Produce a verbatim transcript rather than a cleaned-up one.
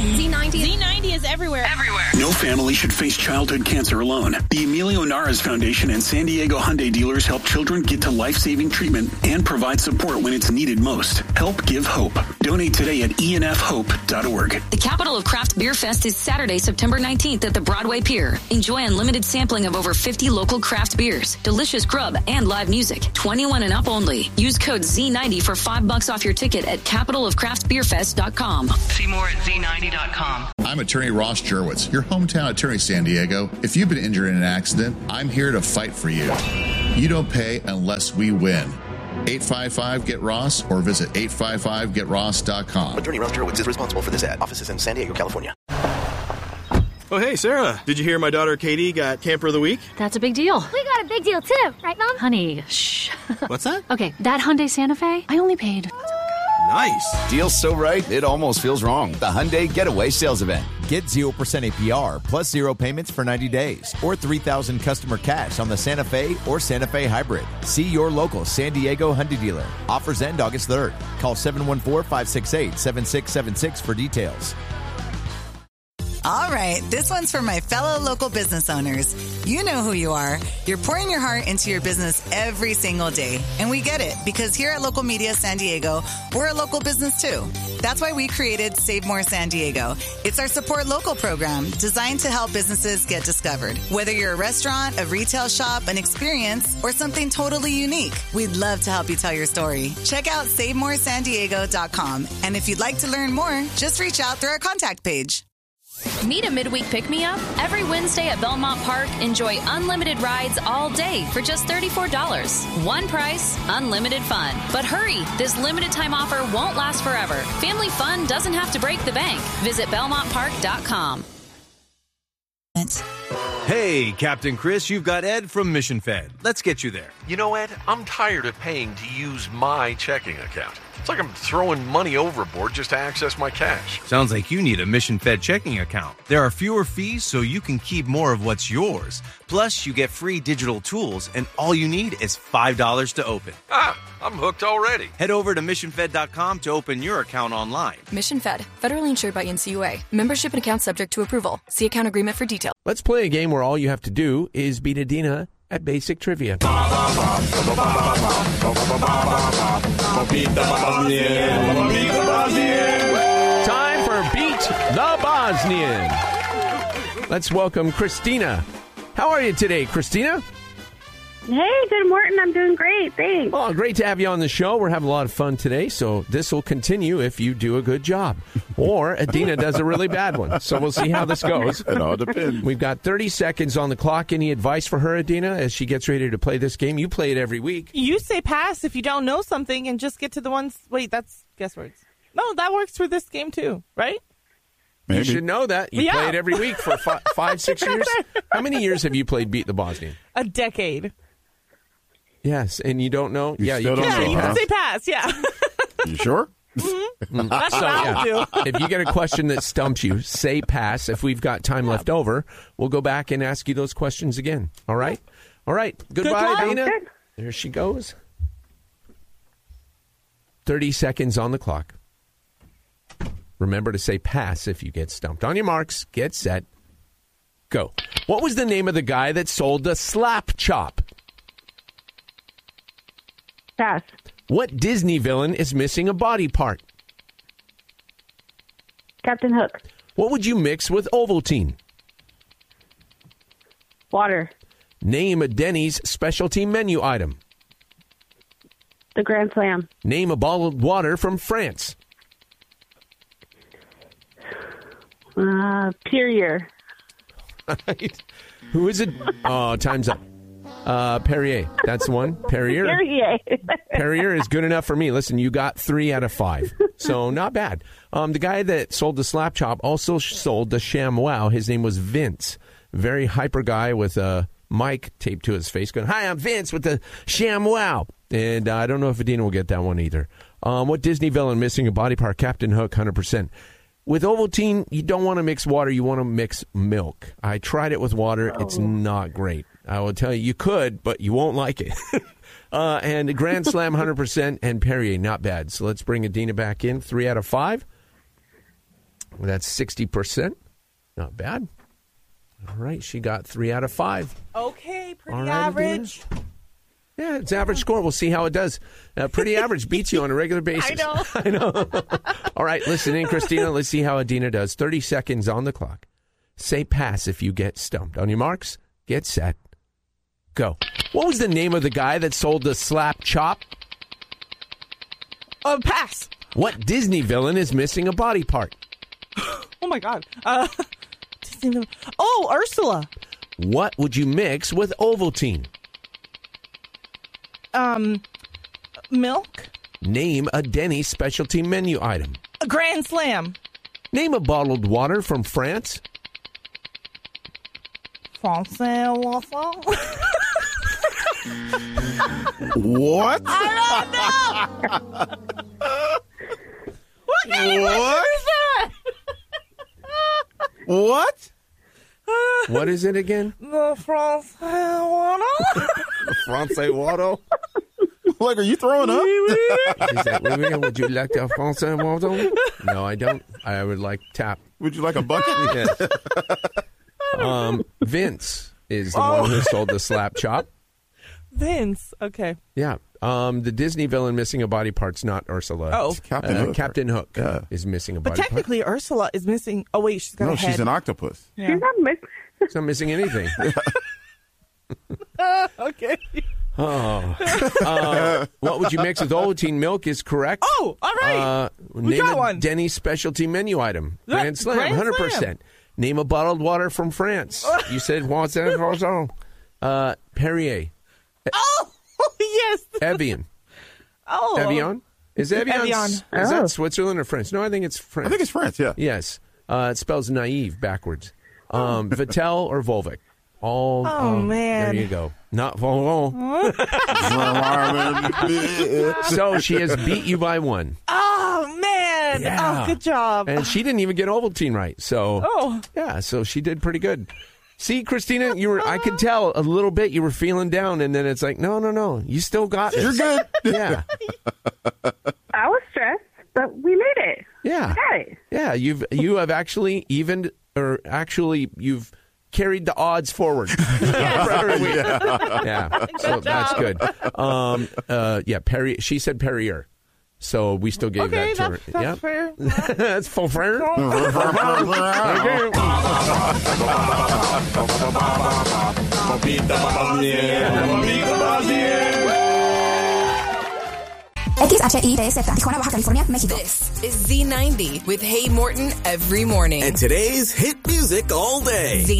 Z ninety. Z ninety is everywhere. Everywhere. No family should face childhood cancer alone. The Emilio Naras Foundation and San Diego Hyundai dealers help children get to life-saving treatment and provide support when it's needed most. Help give hope. Donate today at E N F hope dot org. The Capital of Craft Beer Fest is Saturday, September nineteenth at the Broadway Pier. Enjoy unlimited sampling of over fifty local craft beers, delicious grub, and live music. twenty-one and up only. Use code Z ninety for five bucks off your ticket at capital of craft beer fest dot com. See more at Z ninety dot com. I'm attorney Ross Jurwitz, your hometown attorney, San Diego. If you've been injured in an accident, I'm here to fight for you. You don't pay unless we win. eight five five get ross or visit eight five five get ross dot com. Attorney Ross Jurwitz is responsible for this ad. Offices in San Diego, California. Oh, hey, Sarah. Did you hear my daughter Katie got Camper of the Week? That's a big deal. We got a big deal, too. Right, Mom? Honey, shh. What's that? Okay, that Hyundai Santa Fe, I only paid... Nice. Deal's so right, it almost feels wrong. The Hyundai Getaway Sales Event. Get zero percent A P R plus zero payments for ninety days or three thousand customer cash on the Santa Fe or Santa Fe Hybrid. See your local San Diego Hyundai dealer. Offers end August third. Call seven one four, five six eight, seven six seven six for details. All right, this one's for my fellow local business owners. You know who you are. You're pouring your heart into your business every single day. And we get it, because here at Local Media San Diego, we're a local business too. That's why we created Save More San Diego. It's our support local program designed to help businesses get discovered. Whether you're a restaurant, a retail shop, an experience, or something totally unique, we'd love to help you tell your story. Check out save more san diego dot com. And if you'd like to learn more, just reach out through our contact page. Need a midweek pick-me-up? Every Wednesday at Belmont Park, enjoy unlimited rides all day for just thirty-four dollars. One price, unlimited fun. But hurry, this limited time offer won't last forever. Family fun doesn't have to break the bank. Visit belmont park dot com. Hey, Captain Chris, you've got Ed from Mission Fed. Let's get you there. You know, Ed, I'm tired of paying to use my checking account. It's like I'm throwing money overboard just to access my cash. Sounds like you need a Mission Fed checking account. There are fewer fees, so you can keep more of what's yours. Plus, you get free digital tools, and all you need is five dollars to open. Ah, I'm hooked already. Head over to mission fed dot com to open your account online. Mission Fed, federally insured by N C U A. Membership and account subject to approval. See account agreement for details. Let's play a game where all you have to do is beat Adina at basic trivia. Beat the Bosnian. Beat the Bosnian. Time for Beat the Bosnian. Let's welcome Christina. How are you today, Christina? Hey, good morning. I'm doing great. Thanks. Oh, great to have you on the show. We're having a lot of fun today, so this will continue if you do a good job. Or Adina does a really bad one. So we'll see how this goes. It all depends. We've got thirty seconds on the clock. Any advice for her, Adina, as she gets ready to play this game? You play it every week. You say pass if you don't know something and just get to the ones. Wait, that's guess words. No, that works for this game too, right? Maybe. You should know that. You yeah. play it every week for five, five six years. How many years have you played Beat the Bosnian? A decade. Yes, and you don't know? You yeah, you can yeah, say you pass. can say pass, yeah. You sure? Mm-hmm. That's So, what I'll yeah, do. if you get a question that stumps you, say pass. If we've got time yeah. left over, we'll go back and ask you those questions again. All right? All right. Goodbye, Good Adina. There she goes. thirty seconds on the clock. Remember to say pass if you get stumped. On your marks, get set, go. What was the name of the guy that sold the slap chop? Pass. What Disney villain is missing a body part? Captain Hook. What would you mix with Ovaltine? Water. Name a Denny's specialty menu item. The Grand Slam. Name a bottled water from France. Uh, Perrier. Right. Who is it? Oh, time's up. Uh, Perrier. That's the one. Perrier. Perrier. Perrier is good enough for me. Listen, you got three out of five. So not bad. Um, the guy that sold the slap chop also sold the ShamWow. His name was Vince. Very hyper guy with a mic taped to his face going, "Hi, I'm Vince with the ShamWow." And uh, I don't know if Adina will get that one either. Um, what Disney villain missing a body part? Captain Hook, one hundred percent. With Ovaltine, you don't want to mix water. You want to mix milk. I tried it with water. It's not great. I will tell you, you could, but you won't like it. uh, and Grand Slam, one hundred percent, and Perrier, not bad. So let's bring Adina back in. Three out of five. That's sixty percent. Not bad. All right, she got three out of five. Okay, pretty All right, average. Adina. Yeah, it's average score. We'll see how it does. Uh, pretty average beats you on a regular basis. I know. I know. All right, listen in, Christina. Let's see how Adina does. thirty seconds on the clock. Say pass if you get stumped. On your marks, get set, go. What was the name of the guy that sold the slap chop? Oh, pass. What Disney villain is missing a body part? Oh, my God. Uh, Disney. Oh, Ursula. What would you mix with Ovaltine? Um, milk. Name a Denny's specialty menu item. A Grand Slam. Name a bottled water from France. Français waffle. What? I don't know. What kind of What? is that? What? What is it again? The Français waffle. Francais water? Like, are you throwing up? Is that, would you like a Francais water? No, I don't. I would like tap. Would you like a bucket? Yes. Um, Vince is the Oh. one who sold the slap chop. Vince. Okay. Yeah. Um, the Disney villain missing a body part's not Ursula. Oh. It's Captain Uh, Hook. Captain Hook Yeah. is missing a But body technically, Ursula is missing. Oh, wait, she's got No, a head. she's an octopus. Yeah. She's not mixed. part. She's not missing anything. Okay. Oh. Uh, what would you mix with Ovaltine? Milk is correct. Oh, all right. Uh, We name got a one. Denny's specialty menu item. Yeah, Grand Slam, Grand one hundred Slam. percent. Name a bottled water from France. You said what's that? Also, uh, Perrier. Oh, yes. Evian. Oh. Evian? Is Evian, Evian. Is Oh. that Switzerland or France? No, I think it's France. I think it's France, yeah. Yes. Uh, it spells naive backwards. Um, Vittel or Volvic? All. Oh, um, man. There you go. Not Volvo. So she has beat you by one. Oh, man. Yeah. Oh, good job. And she didn't even get Ovaltine right. So, Oh. yeah, so she did pretty good. See, Christina, you were I could tell a little bit you were feeling down, and then it's like, no, no, no. You still got it. You're good. Yeah. I was stressed, but we made it. Yeah. We got it. Yeah, you've you have actually evened or actually you've carried the odds forward. Yeah. So that's good. Um uh yeah, Perry she said Perrier. So we still gave Okay, that to that's, her. that's Yeah. fair. That's full fair. X H I T Z, Tijuana, Baja California, México. This is Z ninety with Hey Morton every morning. And today's hit music all day. Z